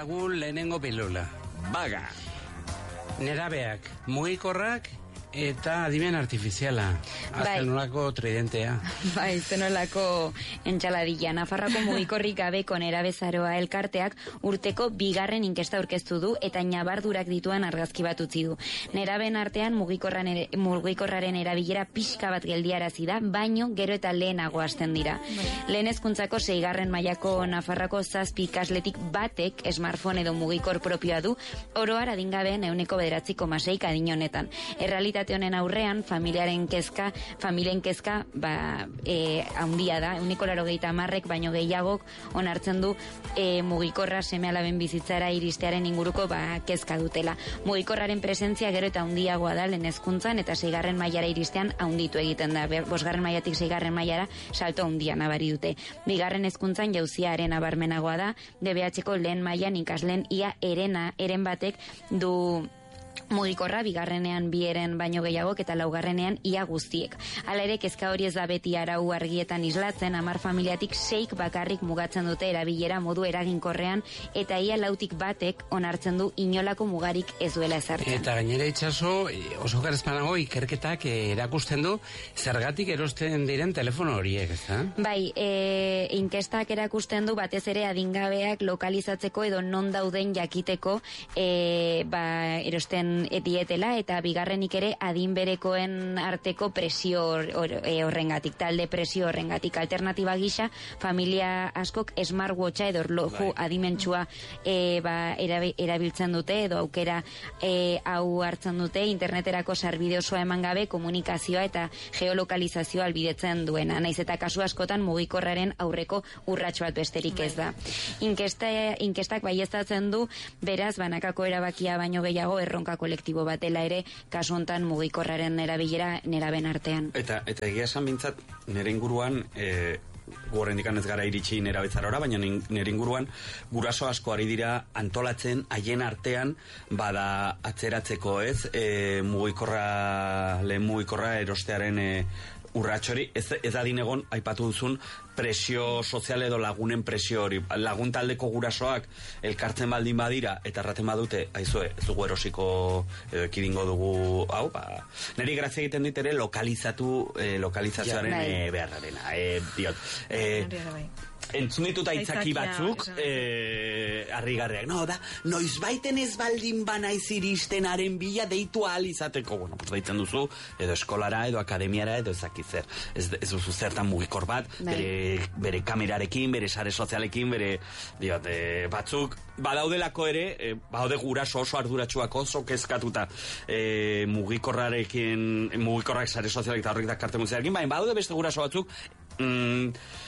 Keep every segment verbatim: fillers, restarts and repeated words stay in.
daukagu lehenengo pilula. Baga. Nerabeak, mugikorrak eta adimen artifiziala. Azten nolako tridentea. Bai, zenolako entxaladilla. Nafarroko mugikorrik gabeko nerabezaroa elkarteak urteko bigarren inkesta aurkeztu du eta nabardurak dituen argazki bat utzi du. Neraben artean mugikorran ere, mugikorraren erabilera pixka bat geldiarazi da, baino gero eta lehenago hasten dira. Lehen hezkuntzako seigarren mailako Nafarroko zazpi ikasletik batek smartphone edo mugikor propioa du, oroar adingabeen ehuneko bederatzi koma sei adin honetan. Errealitate honen aurrean, familiaren kezka, familien kezka, ba, e, haundia da, ehuneko laurogeita hamarrek baino gehiagok onartzen du e, mugikorra seme alaben bizitzara iristearen inguruko ba, kezka dutela. Mugikorraren presentzia gero eta haundiagoa da lehen hezkuntzan eta seigarren mailara iristean haunditu egiten da. Bosgarren mailatik seigarren mailara salto haundia nabari dute. Bigarren hezkuntzan jauziaren abarmenagoa da, D B H-ko lehen mailan ikasleen ia erena, eren batek du mugikorra, bigarrenean bieren baino gehiagok eta laugarrenean ia guztiek. Hala ere, kezka hori ez da beti arau argietan islatzen, hamar familiatik seik bakarrik mugatzen dute erabilera modu eraginkorrean eta ia lautik batek onartzen du inolako mugarik ez duela ezartzen. Eta gainera itxaso, oso garezpanago ikerketak erakusten du zergatik erosten diren telefono horiek, ez da? Bai, e, inkestak erakusten du batez ere adingabeak lokalizatzeko edo non dauden jakiteko e, ba, erosten dietela eta bigarrenik ere adin berekoen arteko presio horrengatik, talde presio horrengatik. Alternatiba gisa, familia askok smartwatcha edo orloju adimentsua e, ba, erabiltzen dute edo aukera e, hau hartzen dute interneterako sarbide osoa eman gabe komunikazioa eta geolokalizazioa albidetzen duena. Naiz eta kasu askotan mugikorraren aurreko urrats bat besterik ez da. Inkesta, inkestak baieztatzen du, beraz, banakako erabakia baino gehiago erronka kolektibo batela ere, kasu hontan mugikorraren erabilera neraben artean. Eta eta egia esan bintzat, nire inguruan, e, gorrendikan ez gara iritsi nerabetzarora, baina nire inguruan guraso asko ari dira antolatzen haien artean, bada atzeratzeko ez, e, mugikorra, lehen mugikorra erostearen e, urratxori, ez, ez adin egon, aipatu duzun, presio sozial edo lagunen presio hori. Lagun taldeko gurasoak elkartzen baldin badira, eta erraten badute, aizue, ez dugu erosiko edo ekidingo dugu, hau, ba, niri grazia egiten dit ere lokalizatu, eh, lokalizazioaren eh, beharrarena. Eh, diot, eh, entzun dituta itzaki batzuk eh, harrigarriak, no, da, noiz baiten ez baldin banaiz iristenaren bila deitu ahal izateko, bueno, pues deitzen duzu edo eskolara, edo akademiara, edo ezakitzer, ez, ez duzu zertan mugikor bat, bere, bere kamerarekin, bere sare sozialekin, bere diot, eh, batzuk badaudelako ere, eh, badaude guraso oso arduratsuak oso kezkatuta eh, mugikorrarekin, mugikorrak sare sozialek eta horrek dakarte muziarekin, baina badaude beste guraso batzuk mm,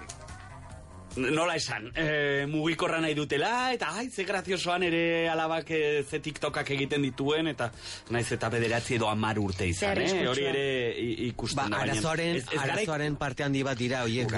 nola esan, e, mugikorra nahi dutela, eta ai, ze graziosoan ere alabak e, ze tiktokak egiten dituen, eta naiz eta bederatzi edo hamar urte izan, eh? Hori ere ikusten ba, da. Arazoaren, arazoaren parte handi bat dira, oiek,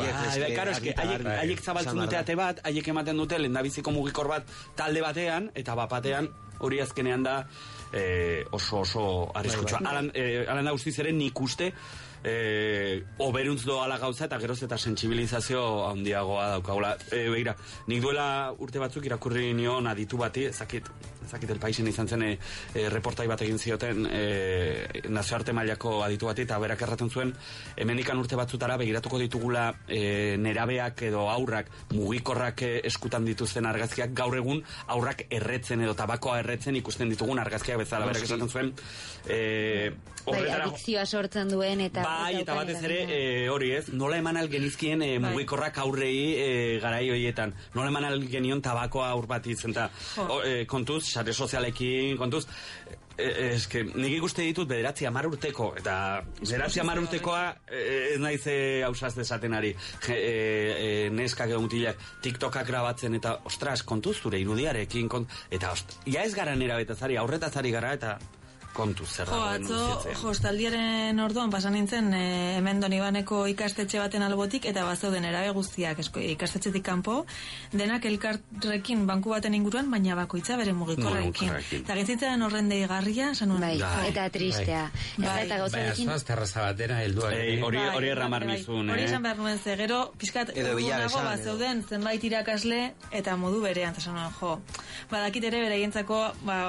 haiek zabaltzen dute ate bat, haiek ematen dute lehendabiziko mugikor bat talde batean, eta bapatean, hori azkenean da e, oso oso arriskutsua. Alan, e, alan da guztiz ere nik uste, Eh, oberuntz doala gauza eta geroz eta sentsibilizazio handiagoa daukagula. Eh, begira, nik duela urte batzuk irakurri nion aditu bati, ezakit, ezakit El Paisen izan zen eh, reportai bat egin zioten eh, nazioarte mailako aditu bati, eta berak erraten zuen hemendikan urte batzutara begiratuko ditugula eh, nerabeak edo aurrak mugikorrak eh, eskutan dituzten argazkiak, gaur egun aurrak erretzen edo tabakoa erretzen ikusten ditugun argazkiak bezala. Berak esaten zuen eh, horretara, bai, adikzioa sortzen duen eta bai, eta batez ere, e, hori ez, nola eman algenizkien e, mugikorrak aurrei e, garai horietan, nola eman algenion tabakoa aur bat izen, eta e, kontuz, sare sozialekin, kontuz, e, ez que, nik ikuste ditut bederatzi hamar urteko, eta bederatzi hamar urtekoa ez naiz hausaz desaten ari, e, e, neskak edo mutilak tiktokak grabatzen, eta ostras, kontuz, zure irudiarekin, kont, eta ostras, ja ez gara nera betazari, aurretazari gara, eta kontu zer Jo, dagoen atzo, utzitzen. hostaldiaren orduan pasan nintzen e, hemen Donibaneko ikastetxe baten albotik, eta bazeuden erabe guztiak esko, ikastetxetik kanpo, denak elkarrekin banku baten inguruan, baina bakoitza bere mugikorrarekin. Mugikorrarekin. Eta gintzitzen horren deigarria, sanun, Bai, Bai. eta tristea. Ez da, Bai. eta Baina gauzarekin... zoaz terraza batera helduak. Ei, hori Bai, hori bai, erramar bai. nizun, Hori eh? esan behar nuen ze, gero, pixkat, Edo bila urrunago, esan, bat edo. zeuden zenbait irakasle, eta modu berean, eta sanuen, jo, badakit ere beraientzako, ba,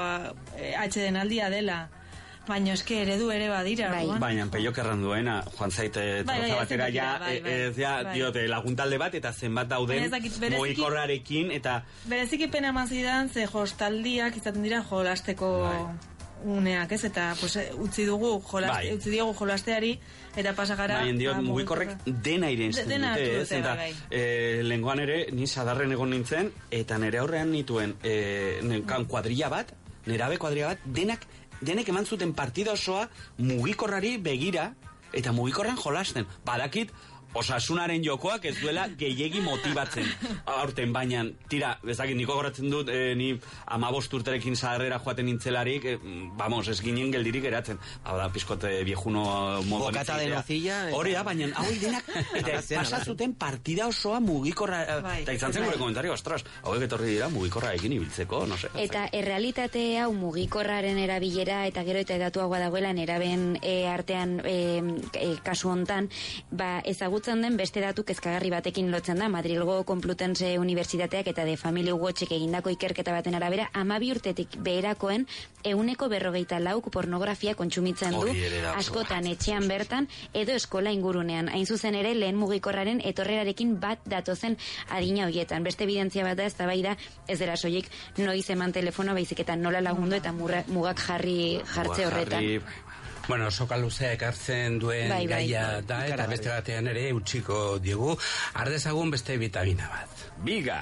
H den aldia dela, baina eske eredu ere badira, Bai. orduan. Baina peiok erran duena, joan zaite Bai, bai, troza batera ez ja, dut bai, bai, ez ja, bai. diote, laguntalde bat eta zenbat dauden Baina ez dakit, bereziki- mugikorrarekin eta Bereziki pena eman zidan, ze jostaldiak izaten dira jolasteko uneak, ez? Eta pues, eh, utzi dugu jolaste, Bai. utzi diogu jolasteari, eta pasagara... baina diot ba, mugikorrek mugikorra. dena irensten De- dena dute, hartu ez? dute, Eta bai, bai. eh, lengoan ere, ni sadarren egon nintzen, eta nire aurrean nituen eh, neukan kuadrilla bat, nerabe kuadrilla bat, denak, denek eman zuten partida osoa mugikorrari begira, eta mugikorran jolasten. Badakit, osasunaren jokoak ez duela gehiegi motibatzen aurten, baina tira, bezakit, niko goratzen dut eh, ni amabost urterekin zaharrera joaten nintzelarik, eh, vamos, ez ginen geldirik eratzen, hau da, pizkote viejuno modo Bokata de nocilla, eta- hori da, baina hau denak eta Arrazean, pasazuten partida osoa mugikorra eh, Bai. eta izan zen gure komentario, ostras, hauek etorri dira mugikorra egin ibiltzeko, no sé. Eta errealitate hau mugikorraren erabilera eta gero eta datuagoa dagoela neraben e, artean e, e, kasu hontan, ba, ezagutzen den beste datu kezkagarri batekin lotzen da. Madrilgo Complutense Unibertsitateak eta de Family Watchek egindako ikerketa baten arabera, hamabi urtetik beherakoen euneko berrogeita lauk pornografia kontsumitzen du, Hori ere da oso askotan etxean bertan edo eskola ingurunean. Hain zuzen ere lehen mugikorraren etorrerarekin bat datozen adina horietan. Beste evidentzia bat da, ez da bai da, ez dela soilik noiz eman telefono, baizik eta nola lagundu eta murra, mugak jarri jartze horretan. Jarri- Bueno, soka luzea ekartzen duen Bai, bai. gaia da, eta beste batean ere utziko diegu. Ardezagun beste vitamina bat. Biga!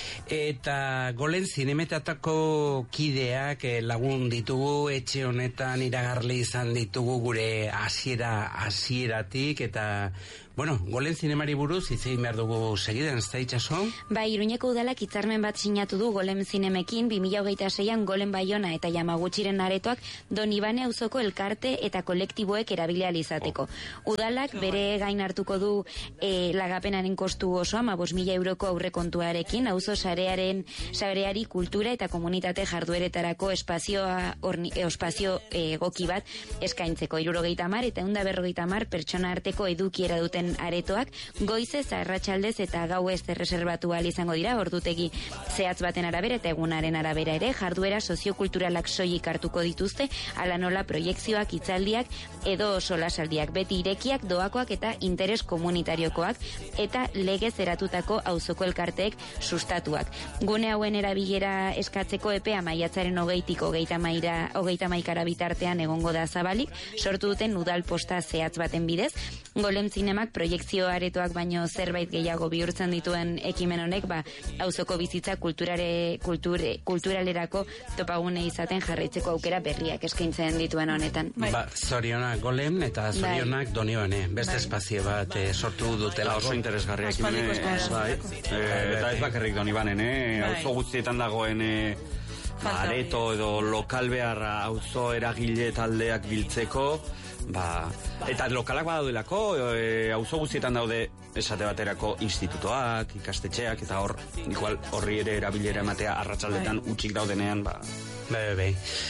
Eta golen zinemetatako kideak eh, lagun ditugu, etxe honetan iragarle izan ditugu gure hasiera hasieratik eta bueno, golen zinemari buruz hitz egin behar dugu segiden, ez da itxaso? Bai, Iruñeko udalak hitzarmen bat sinatu du Golem Zinemekin bi mila hogeita seian Golem Baiona eta Yamaguchiren aretoak Donibane auzoko elkarte eta kolektiboek erabilia izateko. Udalak bere gain hartuko du e, lagapenaren kostu osoa, ma bost mila euroko aurrekontuarekin, auzo sarearen sareari kultura eta komunitate jardueretarako espazioa orni, e, espazio egoki bat eskaintzeko. hirurogeita hamar eta ehun eta berrogeita hamar pertsona arteko edukiera duten aretoak goizez, arratsaldez eta gauez erreserbatu ahal izango dira, ordutegi zehatz baten arabera eta egunaren arabera ere, jarduera soziokulturalak soilik hartuko dituzte, ala nola proiekzioak, hitzaldiak edo solasaldiak, beti irekiak, doakoak eta interes komunitariokoak eta legez eratutako auzoko elkarteek sustatuak. Gune hauen erabilera eskatzeko epea maiatzaren hogeitik hogeita maira, hogeita maikara bitartean egongo da zabalik, sortu duten udal posta zehatz baten bidez. Golem Zinemak proiekzio aretoak baino zerbait gehiago bihurtzen dituen ekimen honek, ba, auzoko bizitza kulturare, kulture, kulturalerako topagune izaten jarraitzeko aukera berriak eskaintzen dituen honetan. Bai. Ba, zorionak Golem eta zorionak Bai. Donibane. Beste Bai. espazio bat eh, sortu dutela. Oso interesgarria Aspaldiko ekimene, eskola bai. dagoelako. Eh, eta ez bakarrik Donibanen, eh? Bai. Auzo guztietan dagoen eh, Falta areto edo lokal beharra auzo eragile taldeak biltzeko, ba, eta lokalak badaudelako, e, auzo guztietan daude esate baterako institutoak, ikastetxeak, eta hor, igual horri ere erabilera ematea arratsaldetan utzik daudenean, ba, Bai, bai, bai.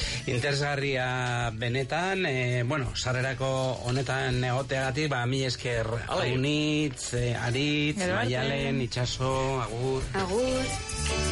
Interesgarria benetan, eh, bueno, sarrerako honetan egoteagatik, ba, mi esker Ale. Aunitz, eh, Aritz, Gero arte. Maialen, Itxaso, Agur. Agur.